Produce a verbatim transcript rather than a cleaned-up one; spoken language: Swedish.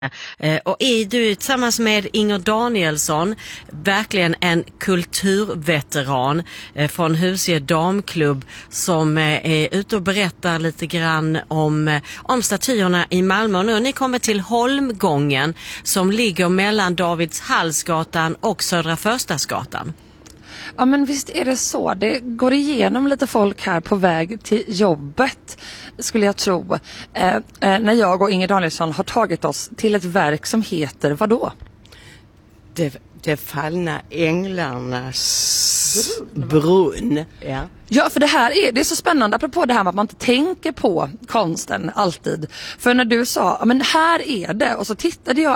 Eh, och är du tillsammans med Inger Danielsson verkligen en kulturveteran eh, från Husie damklubb som eh, är ute och berättar lite grann om, eh, om statyerna i Malmö. Nu ni kommer till Holmgången som ligger mellan Davidshallsgatan och Södra Förstadsgatan. Ja, men visst är det så. Det går igenom lite folk här på väg till jobbet, skulle jag tro. Eh, eh, när jag och Inger Danielsson har tagit oss till ett verk som heter vadå? Det, det fallna änglarnas brunn. Ja. Ja, för det här är, det är så spännande apropå det här med att man inte tänker på konsten alltid. För när du sa, ja men här är det, och så tittade jag